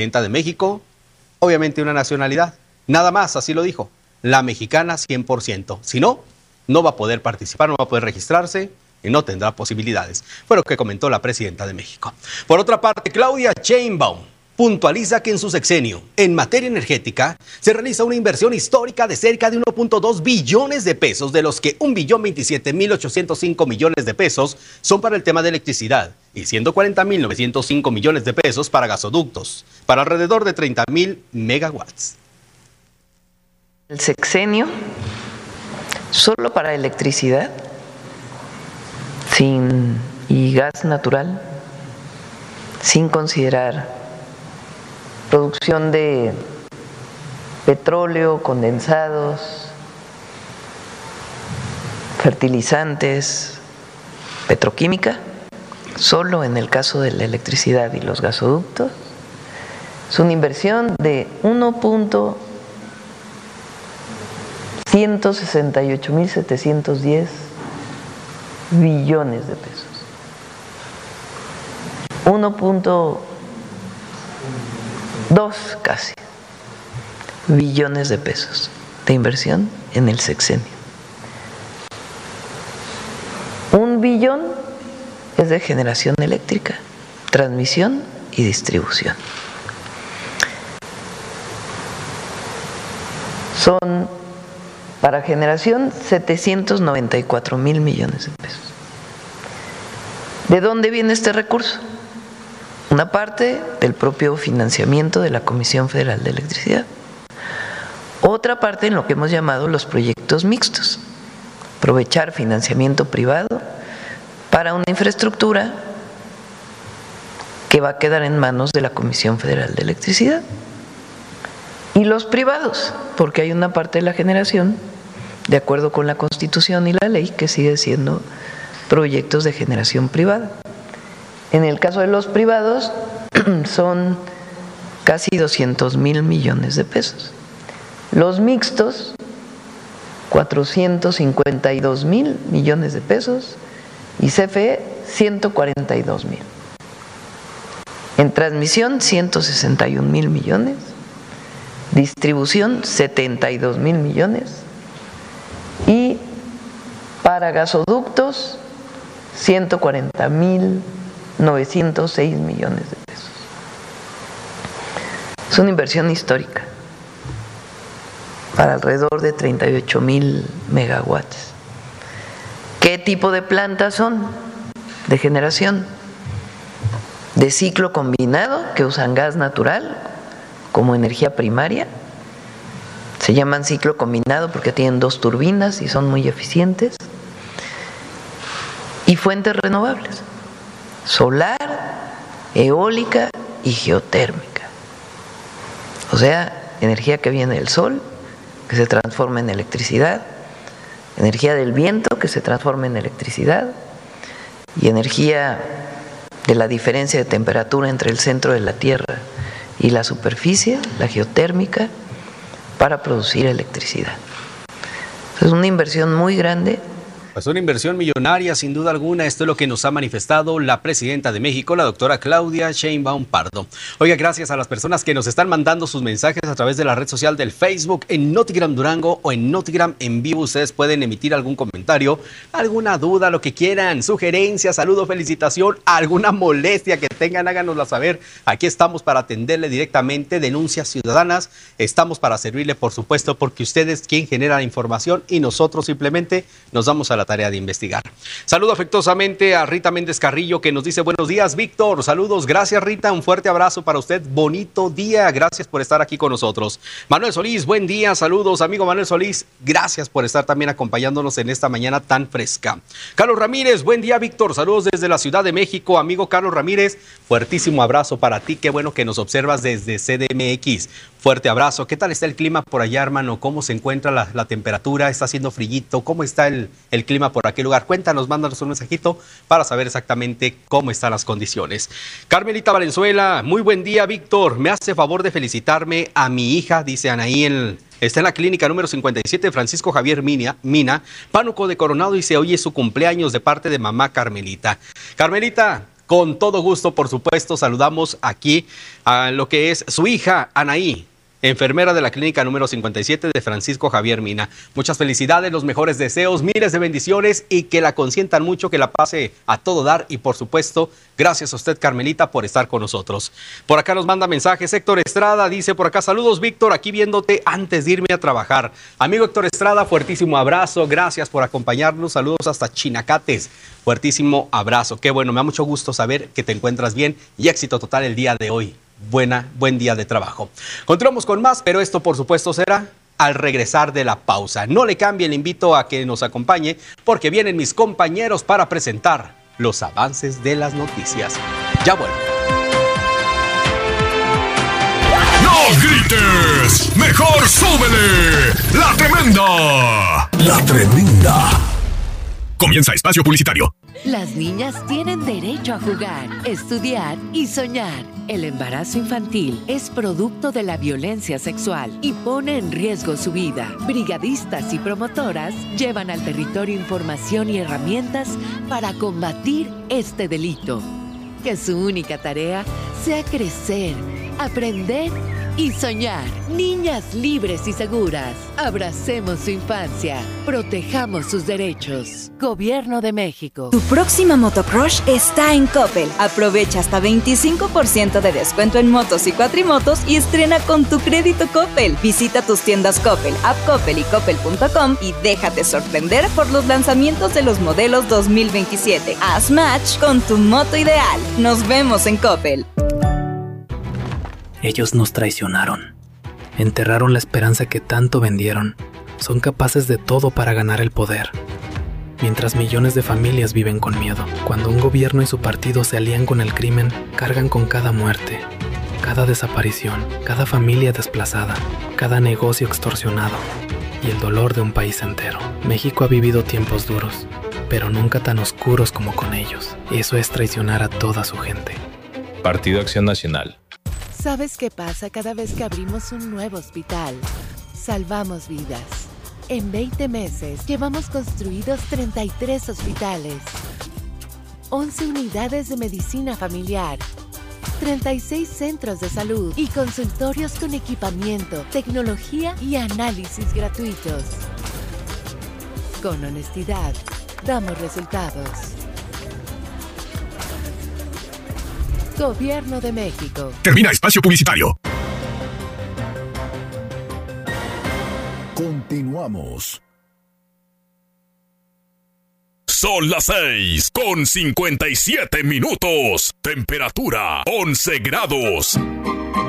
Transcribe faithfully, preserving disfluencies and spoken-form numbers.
presidenta de México, obviamente una nacionalidad, nada más, así lo dijo, la mexicana cien por ciento. Si no, no va a poder participar, no va a poder registrarse y no tendrá posibilidades. Fue lo que comentó la presidenta de México. Por otra parte, Claudia Sheinbaum puntualiza que en su sexenio, en materia energética, se realiza una inversión histórica de cerca de uno punto dos billones de pesos, de los que un billón veintisiete mil ochocientos cinco millones de pesos son para el tema de electricidad y ciento cuarenta mil novecientos cinco millones de pesos para gasoductos, para alrededor de treinta mil megawatts. El sexenio, solo para electricidad, sin y gas natural, sin considerar producción de petróleo, condensados, fertilizantes, petroquímica, solo en el caso de la electricidad y los gasoductos, es una inversión de uno punto ciento sesenta y ocho mil setecientos diez billones de pesos. uno punto dos casi billones de pesos de inversión en el sexenio. Un billón es de generación eléctrica, transmisión y distribución. Son para generación setecientos noventa y cuatro mil millones de pesos. ¿De dónde viene este recurso? Una parte del propio financiamiento de la Comisión Federal de Electricidad. Otra parte en lo que hemos llamado los proyectos mixtos. Aprovechar financiamiento privado para una infraestructura que va a quedar en manos de la Comisión Federal de Electricidad. Y los privados, porque hay una parte de la generación, de acuerdo con la Constitución y la ley, que sigue siendo proyectos de generación privada. En el caso de los privados son casi doscientos mil millones de pesos. Los mixtos, cuatrocientos cincuenta y dos mil millones de pesos y C F E, ciento cuarenta y dos mil. En transmisión, ciento sesenta y un mil millones. Distribución, setenta y dos mil millones. Y para gasoductos, ciento cuarenta mil novecientos seis millones de pesos. Es una inversión histórica para alrededor de treinta y ocho mil megawatts. ¿Qué tipo de plantas son? De generación, de ciclo combinado, que usan gas natural como energía primaria. Se llaman ciclo combinado porque tienen dos turbinas y son muy eficientes. Y fuentes renovables: solar, eólica y geotérmica. O sea, energía que viene del sol, que se transforma en electricidad, energía del viento, que se transforma en electricidad, y energía de la diferencia de temperatura entre el centro de la Tierra y la superficie, la geotérmica, para producir electricidad. Es una inversión muy grande. Pues una inversión millonaria, sin duda alguna. Esto es lo que nos ha manifestado la presidenta de México, la doctora Claudia Sheinbaum Pardo. Oiga, gracias a las personas que nos están mandando sus mensajes a través de la red social del Facebook, en Notigram Durango o en Notigram en vivo. Ustedes pueden emitir algún comentario, alguna duda, lo que quieran, sugerencia, saludo, felicitación, alguna molestia que tengan, háganosla saber. Aquí estamos para atenderle directamente, denuncias ciudadanas. Estamos para servirle, por supuesto, porque ustedes quien genera la información y nosotros simplemente nos damos a la tarea de investigar. Saludo afectuosamente a Rita Méndez Carrillo, que nos dice: buenos días, Víctor. Saludos, gracias, Rita, un fuerte abrazo para usted, bonito día, gracias por estar aquí con nosotros. Manuel Solís, buen día, saludos, amigo Manuel Solís, gracias por estar también acompañándonos en esta mañana tan fresca. Carlos Ramírez, buen día, Víctor, saludos desde la Ciudad de México, amigo Carlos Ramírez, fuertísimo abrazo para ti, qué bueno que nos observas desde C D M X. Fuerte abrazo. ¿Qué tal está el clima por allá, hermano? ¿Cómo se encuentra la, la temperatura? ¿Está haciendo frillito? ¿Cómo está el, el clima por aquel lugar? Cuéntanos, mándanos un mensajito para saber exactamente cómo están las condiciones. Carmelita Valenzuela, muy buen día, Víctor. Me hace favor de felicitarme a mi hija, dice Anaí, en, está en la clínica número cincuenta y siete, Francisco Javier Mina, Mina, Pánuco de Coronado, y se oye su cumpleaños de parte de mamá Carmelita. Carmelita, Con todo gusto, por supuesto, saludamos aquí a lo que es su hija, Anaí, enfermera de la clínica número cincuenta y siete de Francisco Javier Mina. Muchas felicidades, los mejores deseos, miles de bendiciones y que la consientan mucho, que la pase a todo dar y por supuesto, gracias a usted, Carmelita, por estar con nosotros. Por acá nos manda mensajes Héctor Estrada, dice por acá, saludos Víctor, aquí viéndote antes de irme a trabajar. Amigo Héctor Estrada, fuertísimo abrazo, gracias por acompañarnos, saludos hasta Chinacates, fuertísimo abrazo. Qué bueno, me da mucho gusto saber que te encuentras bien y éxito total el día de hoy. Buena, buen día de trabajo. Continuamos con más, pero esto por supuesto será al regresar de la pausa. No le cambie, le invito a que nos acompañe porque vienen mis compañeros para presentar los avances de las noticias. Ya vuelvo. ¡No grites! ¡Mejor súbele! ¡La tremenda! ¡La tremenda! Comienza espacio publicitario. Las niñas tienen derecho a jugar, estudiar y soñar. El embarazo infantil es producto de la violencia sexual y pone en riesgo su vida. Brigadistas y promotoras llevan al territorio información y herramientas para combatir este delito. Que su única tarea sea crecer, aprender y soñar. Niñas libres y seguras. Abracemos su infancia. Protejamos sus derechos. Gobierno de México. Tu próxima motocrush está en Coppel. Aprovecha hasta veinticinco por ciento de descuento en motos y cuatrimotos y estrena con tu crédito Coppel. Visita tus tiendas Coppel, App Coppel y Coppel punto com y déjate sorprender por los lanzamientos de los modelos dos mil veintisiete. Haz match con tu moto ideal. Nos vemos en Coppel. Ellos nos traicionaron, enterraron la esperanza que tanto vendieron, son capaces de todo para ganar el poder. Mientras millones de familias viven con miedo, cuando un gobierno y su partido se alían con el crimen, cargan con cada muerte, cada desaparición, cada familia desplazada, cada negocio extorsionado y el dolor de un país entero. México ha vivido tiempos duros, pero nunca tan oscuros como con ellos. Eso es traicionar a toda su gente. Partido Acción Nacional. ¿Sabes qué pasa cada vez que abrimos un nuevo hospital? Salvamos vidas. En veinte meses llevamos construidos treinta y tres hospitales, once unidades de medicina familiar, treinta y seis centros de salud y consultorios con equipamiento, tecnología y análisis gratuitos. Con honestidad, damos resultados. Gobierno de México. Termina espacio publicitario. Continuamos. Son las seis con cincuenta y siete minutos. Temperatura once grados.